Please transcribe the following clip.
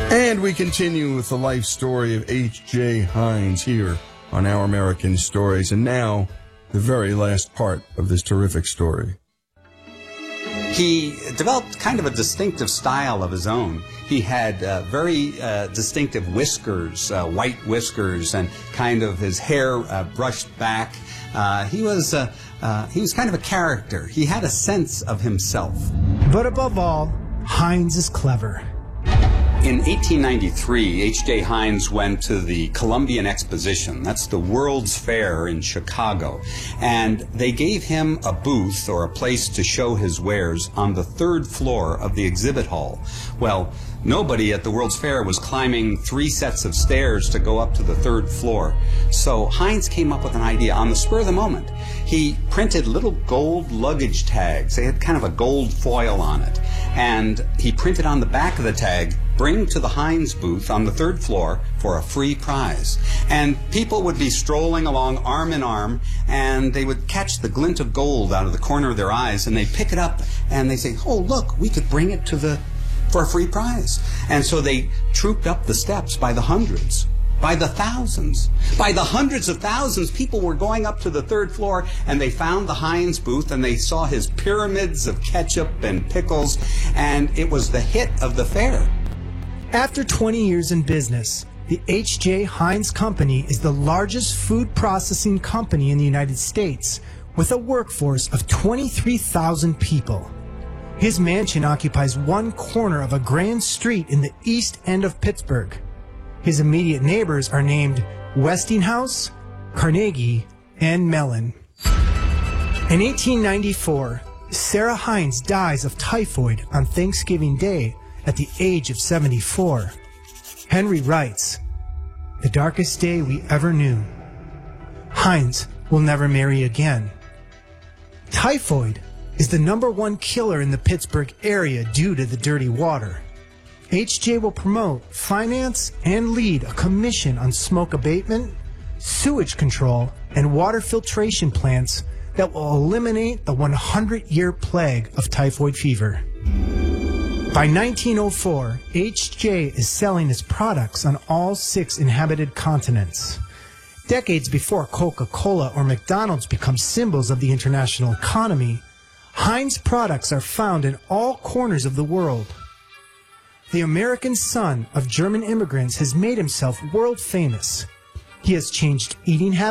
And we continue with the life story of H.J. Heinz here on Our American Stories. And now, the very last part of this terrific story. He developed kind of a distinctive style of his own. He had very distinctive whiskers, white whiskers, and kind of his hair brushed back. He was kind of a character. He had a sense of himself. But above all, Heinz is clever. In 1893, H.J. Heinz went to the Columbian Exposition. That's the World's Fair in Chicago. And they gave him a booth or a place to show his wares on the third floor of the exhibit hall. Well, nobody at the World's Fair was climbing 3 sets of stairs to go up to the third floor. So Heinz came up with an idea on the spur of the moment. He printed little gold luggage tags. They had kind of a gold foil on it. And he printed on the back of the tag, "Bring to the Heinz booth on the third floor for a free prize." And people would be strolling along arm in arm, and they would catch the glint of gold out of the corner of their eyes, and they'd pick it up, and they'd say, "Oh, look, we could bring it for a free prize." And so they trooped up the steps by the hundreds, by the thousands, by the hundreds of thousands. People were going up to the third floor, and they found the Heinz booth, and they saw his pyramids of ketchup and pickles, and it was the hit of the fair. After 20 years in business, the H.J. Heinz Company is the largest food processing company in the United States, with a workforce of 23,000 people. His mansion occupies one corner of a grand street in the east end of Pittsburgh. His immediate neighbors are named Westinghouse, Carnegie, and Mellon. In 1894, Sarah Heinz dies of typhoid on Thanksgiving Day at the age of 74. Henry writes, "The darkest day we ever knew. Heinz will never marry again." Typhoid is the #1 killer in the Pittsburgh area due to the dirty water. H.J. will promote, finance, and lead a commission on smoke abatement, sewage control, and water filtration plants that will eliminate the 100-year plague of typhoid fever. By 1904, H.J. is selling his products on all 6 inhabited continents. Decades before Coca-Cola or McDonald's become symbols of the international economy, Heinz products are found in all corners of the world. The American son of German immigrants has made himself world famous. He has changed eating habits,